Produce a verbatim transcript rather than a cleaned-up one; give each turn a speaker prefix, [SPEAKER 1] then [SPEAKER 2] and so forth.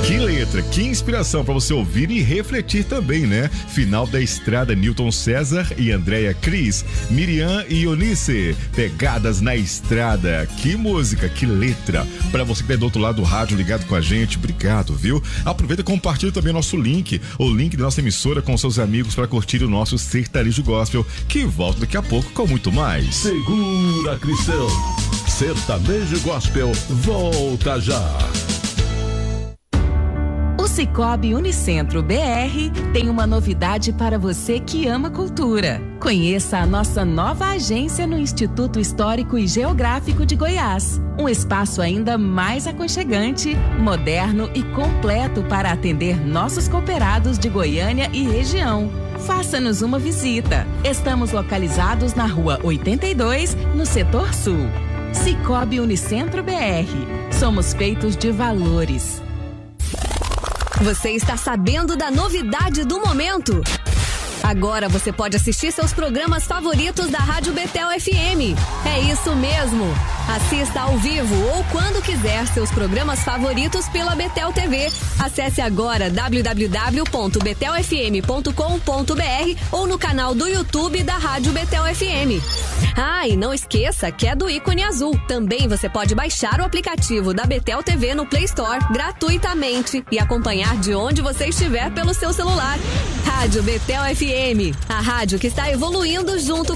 [SPEAKER 1] Que letra, que inspiração para você ouvir e refletir também, né? Final da Estrada, Newton César e Andréia Cris, Miriam e Eunice, Pegadas na Estrada. Que música, que letra. Para você que tá do outro lado do rádio ligado com a gente, obrigado, viu? Aproveita e compartilha também nosso link, o link da nossa emissora com seus amigos para curtir o nosso Sertanejo Gospel, que volta daqui a pouco com muito mais.
[SPEAKER 2] Segura, Cristão. Sertanejo Gospel volta já.
[SPEAKER 3] O Sicoob Unicentro B R tem uma novidade para você que ama cultura. Conheça a nossa nova agência no Instituto Histórico e Geográfico de Goiás. Um espaço ainda mais aconchegante, moderno e completo para atender nossos cooperados de Goiânia e região. Faça-nos uma visita. Estamos localizados na Rua oitenta e dois, no Setor Sul. Sicoob Unicentro B R. Somos feitos de valores.
[SPEAKER 4] Você está sabendo da novidade do momento? Agora você pode assistir seus programas favoritos da Rádio Betel F M. É isso mesmo! Assista ao vivo ou quando quiser seus programas favoritos pela Betel T V. Acesse agora w w w ponto betel f m ponto com ponto b r ou no canal do YouTube da Rádio Betel F M. Ah, e não esqueça que é do ícone azul. Também você pode baixar o aplicativo da Betel T V no Play Store gratuitamente e acompanhar de onde você estiver pelo seu celular. Rádio Betel F M, a rádio que está evoluindo junto